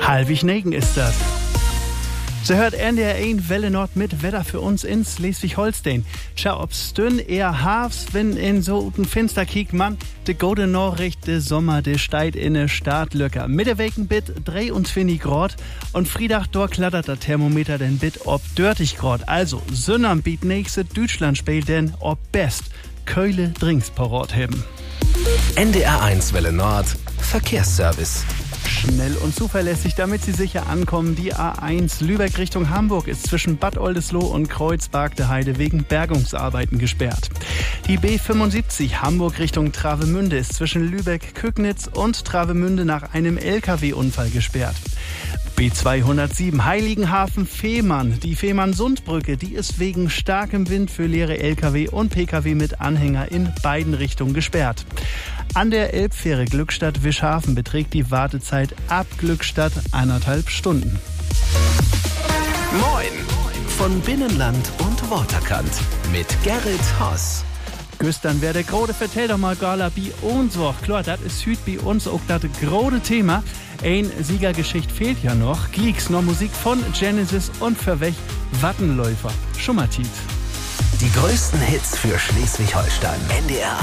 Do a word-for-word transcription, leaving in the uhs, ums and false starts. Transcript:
Halbig negen ist das. So hört N D R eins Welle Nord mit Wetter für uns in Schleswig-Holstein. Tja, ob's dünn eher Hafs, wenn in so uten Finster kiek man, de gute Nachricht, de Sommer, de steit in ne Startlöcker. Mit der Weken bit dreiundzwanzig Grad und Friedach dort klattert der Thermometer den bit ob dörtig Grad. Also, Sünnern biet nächste Deutschland spielt denn ob best Keule Drinks parat haben. N D R eins Welle Nord Verkehrsservice. Schnell und zuverlässig, damit Sie sicher ankommen. Die A eins Lübeck Richtung Hamburg ist zwischen Bad Oldesloe und Kreuzberg-de-Heide wegen Bergungsarbeiten gesperrt. Die B fünfundsiebzig Hamburg Richtung Travemünde ist zwischen Lübeck-Kögnitz und Travemünde nach einem L K W-Unfall gesperrt. B zweihundertsieben Heiligenhafen-Fehmarn. Die Fehmarn-Sundbrücke, die ist wegen starkem Wind für leere L K W und P K W mit Anhänger in beiden Richtungen gesperrt. An der Elbfähre Glückstadt-Wischhafen beträgt die Wartezeit ab Glückstadt eineinhalb Stunden. Moin von Binnenland und Waterkant mit Gerrit Haas. Güstern, wer der Grode vertellt doch mal Gala bei uns auch. Klar, das ist hüt bei uns auch das grode Thema. Ein Siegergeschicht fehlt ja noch. Gleeks noch Musik von Genesis und für welch Wattenläufer. Schummertit. Die größten Hits für Schleswig-Holstein. N D R